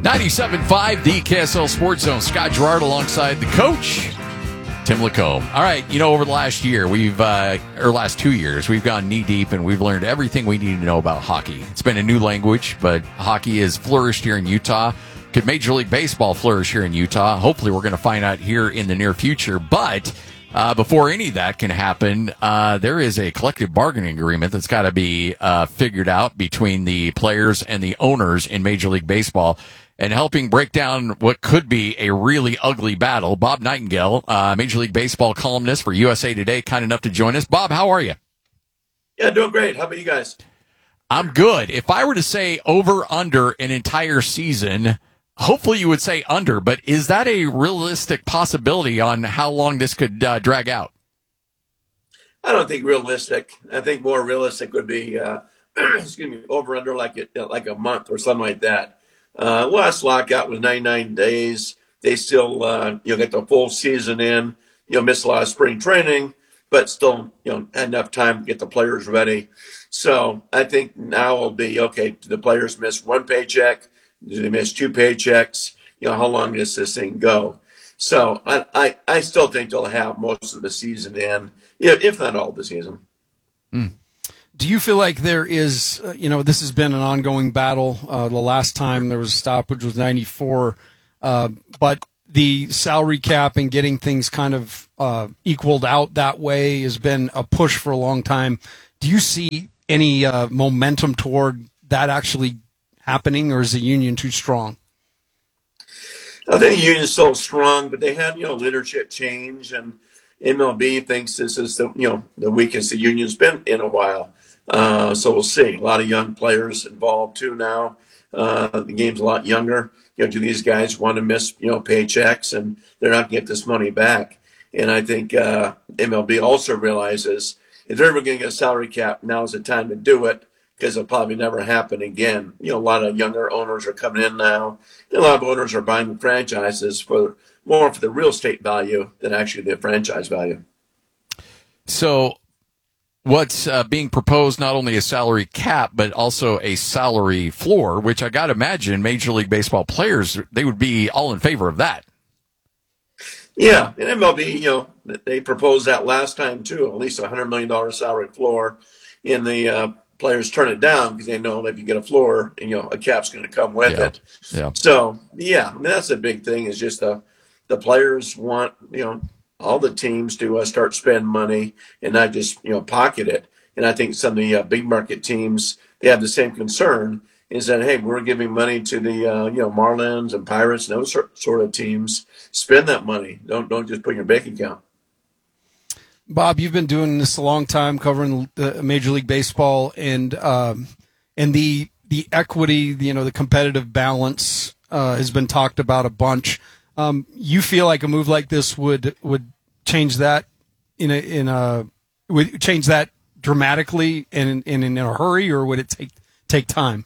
97.5, the KSL Sports Zone. Scott Gerard alongside the coach, Tim Lacombe. All right, over the last year, last 2 years, we've gone knee deep and we've learned everything we need to know about hockey. It's been a new language, but hockey has flourished here in Utah. Could Major League Baseball flourish here in Utah? Hopefully, we're going to find out here in the near future. But before any of that can happen, there is a collective bargaining agreement that's got to be figured out between the players and the owners in Major League Baseball. And helping break down what could be a really ugly battle, Bob Nightingale, Major League Baseball columnist for USA Today, kind enough to join us. Bob, how are you? Yeah, doing great. How about you guys? I'm good. If I were to say over under an entire season, hopefully you would say under, but is that a realistic possibility on how long this could drag out? I don't think realistic. I think more realistic would be, over under like a month or something like that. Last lockout was 99 days. They still, get the full season in, miss a lot of spring training, but still, had enough time to get the players ready. So I think now will be, okay, do the players miss one paycheck? Do they miss two paychecks? How long does this thing go? So I still think they'll have most of the season in, if not all the season. Do you feel like there is, this has been an ongoing battle? The last time there was a stoppage was 94, but the salary cap and getting things kind of equaled out that way has been a push for a long time. Do you see any momentum toward that actually happening, or is the union too strong? I think the union is so strong, but they had, leadership change, and MLB thinks this is the weakest the union's been in a while. So we'll see. A lot of young players involved too now. The game's a lot younger. Do these guys want to miss, paychecks, and they're not going to get this money back? And I think MLB also realizes if they're ever going to get a salary cap, now's the time to do it, because it'll probably never happen again. A lot of younger owners are coming in now. And a lot of owners are buying the franchises more for the real estate value than actually the franchise value. So what's being proposed, not only a salary cap, but also a salary floor, which I got to imagine Major League Baseball players, they would be all in favor of that. Yeah, and MLB, they proposed that last time too, at least $100 million salary floor, and the players turn it down because they know if you get a floor, and a cap's going to come with it. Yeah. So that's a big thing. Is just the players want all the teams to start spending money and not just pocket it. And I think some of the big market teams, they have the same concern. Is that, hey, we're giving money to the Marlins and Pirates and those sort of teams. Spend that money. Don't just put in your bank account. Bob, you've been doing this a long time, covering the Major League Baseball, and the equity, the competitive balance has been talked about a bunch. You feel like a move like this would change that would change that dramatically and in a hurry, or would it take time?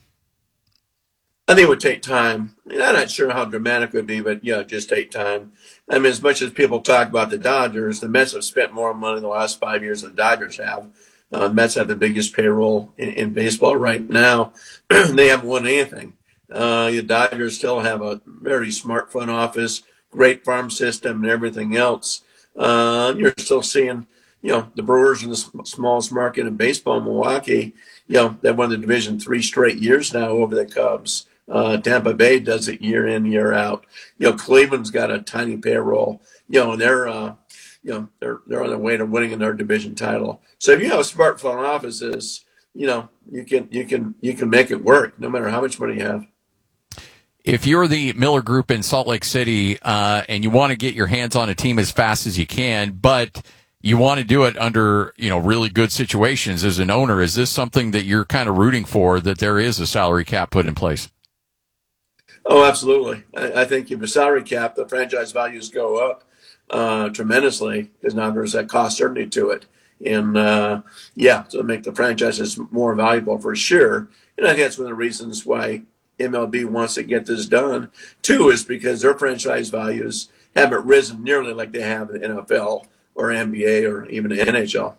I think it would take time. I'm not sure how dramatic it would be, but just take time. I mean, as much as people talk about the Dodgers, the Mets have spent more money in the last 5 years than the Dodgers have. The Mets have the biggest payroll in baseball right now. They haven't won anything. The Dodgers still have a very smart front office, great farm system, and everything else. You're still seeing, the Brewers in the smallest market in baseball, Milwaukee. They've won the division 3 straight years now over the Cubs. Tampa Bay does it year in, year out. Cleveland's got a tiny payroll. And they're on their way to winning their division title. So if you have smart front offices, you can make it work no matter how much money you have. If you're the Miller Group in Salt Lake City and you want to get your hands on a team as fast as you can, but you want to do it under, really good situations as an owner, is this something that you're kind of rooting for, that there is a salary cap put in place? Oh, absolutely. I think if the salary cap, the franchise values go up tremendously, because now there's that cost certainty to it. And, so make the franchises more valuable for sure. And I think that's one of the reasons why MLB wants to get this done. 2 is because their franchise values haven't risen nearly like they have in the NFL or NBA or even the NHL.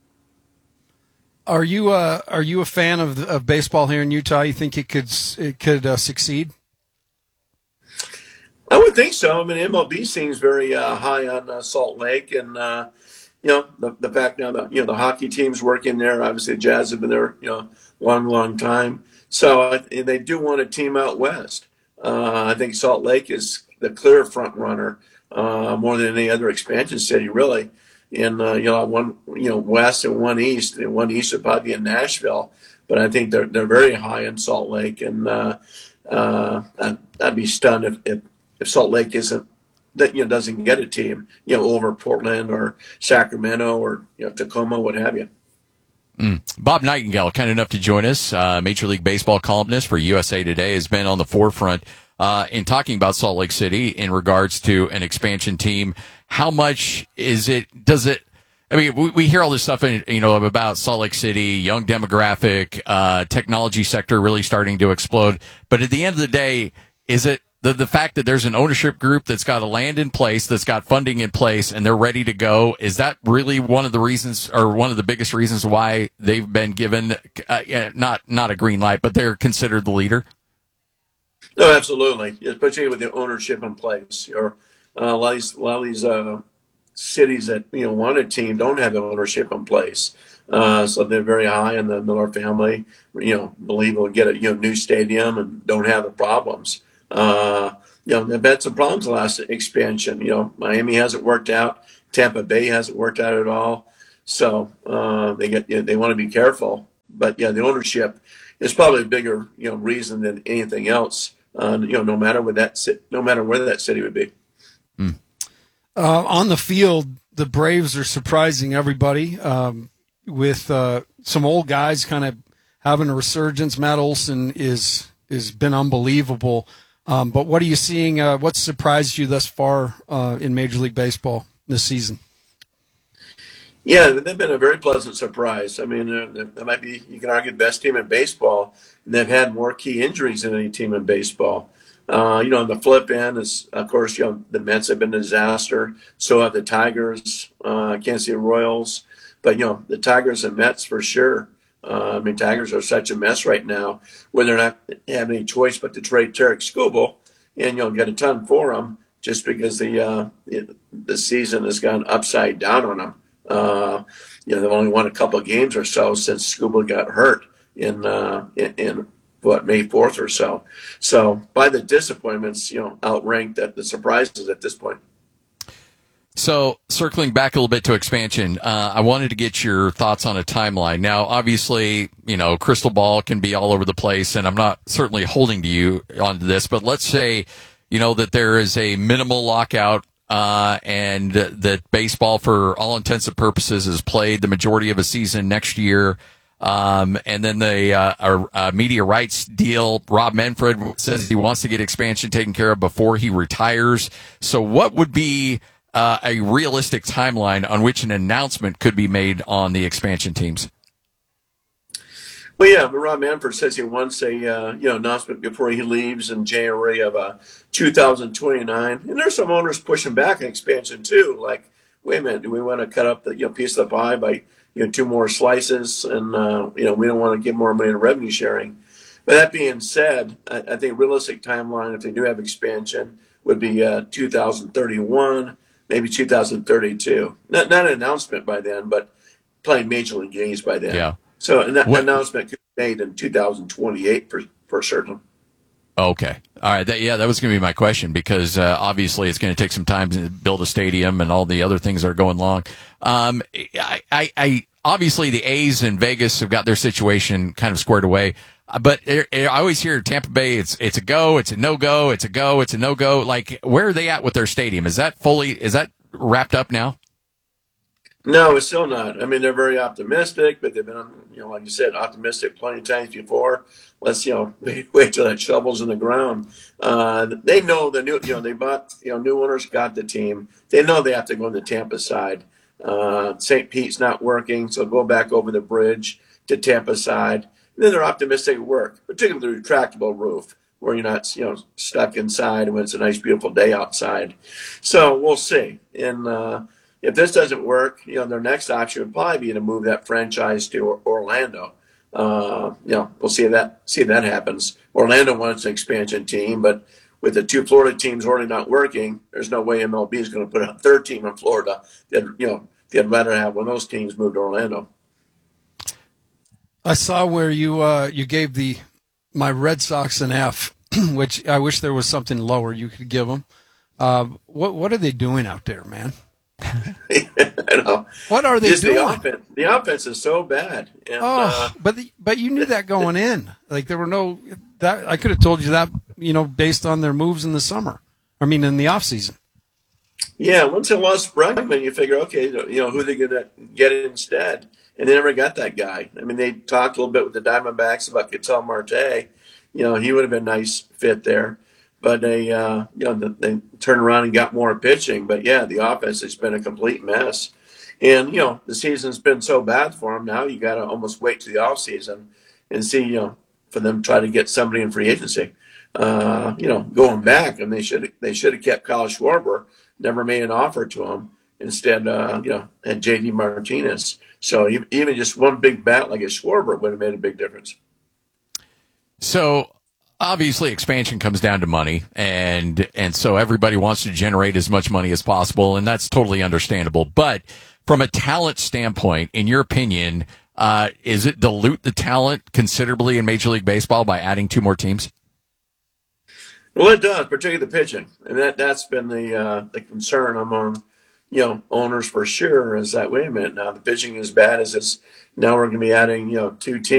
Are you a fan of baseball here in Utah? You think it could succeed? would think so. I mean, MLB seems very high on Salt Lake, and the fact now that the hockey team's working there. Obviously, the Jazz have been there long time. So and they do want a team out west. I think Salt Lake is the clear front runner more than any other expansion city, really. And one west and one east, and one east would probably be in Nashville. But I think they're very high in Salt Lake, and I'd be stunned if Salt Lake doesn't get a team over Portland or Sacramento or Tacoma, what have you. Bob Nightingale, kind enough to join us, Major League Baseball columnist for USA Today, has been on the forefront in talking about Salt Lake City in regards to an expansion team. How much does it, I mean, we hear all this stuff, about Salt Lake City, young demographic, technology sector really starting to explode. But at the end of the day, is it the fact that there's an ownership group that's got a land in place, that's got funding in place, and they're ready to go? Is that really one of the reasons, or one of the biggest reasons why they've been given, not a green light, but they're considered the leader? No, absolutely, especially with the ownership in place. Or a lot of these cities that want a team don't have the ownership in place, so they're very high in the Miller family. Believe we'll get a new stadium and don't have the problems. They've had some problems the last expansion. Miami hasn't worked out. Tampa Bay hasn't worked out at all. So they want to be careful. But the ownership is probably a bigger reason than anything else. No matter where that city would be. On the field, the Braves are surprising everybody with some old guys kind of having a resurgence. Matt Olson is been unbelievable. But what are you seeing? What surprised you thus far in Major League Baseball this season? Yeah, they've been a very pleasant surprise. I mean, they might be, you can argue, the best team in baseball, and they've had more key injuries than any team in baseball. On the flip end is, of course, the Mets have been a disaster. So have the Tigers, Kansas City Royals. But, the Tigers and Mets for sure. Tigers are such a mess right now where they're not having any choice but to trade Tarek Skubal and get a ton for him just because the season has gone upside down on them. They've only won a couple of games or so since Skubal got hurt in May 4th or so. So by the disappointments, outranked the surprises at this point. So circling back a little bit to expansion, I wanted to get your thoughts on a timeline. Now, obviously, crystal ball can be all over the place, and I'm not certainly holding to you onto this, but let's say, that there is a minimal lockout, and that baseball, for all intents and purposes, is played the majority of a season next year. And then the media rights deal, Rob Manfred says he wants to get expansion taken care of before he retires. So what would be a realistic timeline on which an announcement could be made on the expansion teams? Well, yeah, but Rob Manfred says he wants a announcement before he leaves in January of 2029. And there's some owners pushing back on expansion too. Like, wait a minute, do we want to cut up the piece of the pie by two more slices? And we don't want to give more money to revenue sharing. But that being said, I think realistic timeline, if they do have expansion, would be 2031. Maybe 2032. Not an announcement by then, but playing major league games by then. Yeah. So an announcement could be made in 2028 for certain. Okay. All right. That was going to be my question, because obviously it's going to take some time to build a stadium and all the other things that are going along. I obviously the A's in Vegas have got their situation kind of squared away. But I always hear Tampa Bay, it's a go, it's a no-go, it's a go, it's a no-go. Like, where are they at with their stadium? Is that wrapped up now? No, it's still not. I mean, they're very optimistic, but they've been, like you said, optimistic plenty of times before. Let's, wait till that shovel's in the ground. They know they bought, new owners got the team. They know they have to go on the Tampa side. St. Pete's not working, so go back over the bridge to Tampa side. And then they're optimistic at work, particularly the retractable roof, where you're not, stuck inside when it's a nice, beautiful day outside. So we'll see. And if this doesn't work, their next option would probably be to move that franchise to Orlando. We'll see if that happens. Orlando wants an expansion team, but with the two Florida teams already not working, there's no way MLB is going to put a third team in Florida. They'd rather have one of those teams move to Orlando. I saw where you gave my Red Sox an F, which I wish there was something lower you could give them. What are they doing out there, man? I know. What are they doing? The offense is so bad. And, but you knew that going in. Like there were no that I could have told you that based on their moves in the summer. I mean, in the off season. Yeah, once they lost Bregman, you figure, okay, who they going to get instead? And they never got that guy. I mean, they talked a little bit with the Diamondbacks about Ketel Marte. He would have been a nice fit there. But they turned around and got more pitching. But, yeah, the offense has been a complete mess. And, the season's been so bad for them. Now you got to almost wait to the offseason and see, for them to try to get somebody in free agency. Going back, and they should have kept Kyle Schwarber, never made an offer to him. Instead, had J.D. Martinez. So even just one big bat like a Schwarber would have made a big difference. So obviously expansion comes down to money, and so everybody wants to generate as much money as possible, and that's totally understandable. But from a talent standpoint, in your opinion, is it dilute the talent considerably in Major League Baseball by adding two more teams? Well, it does, particularly the pitching, and that's been the concern among owners for sure. Is that, wait a minute, now the pitching is bad as it's now we're going to be adding two teams.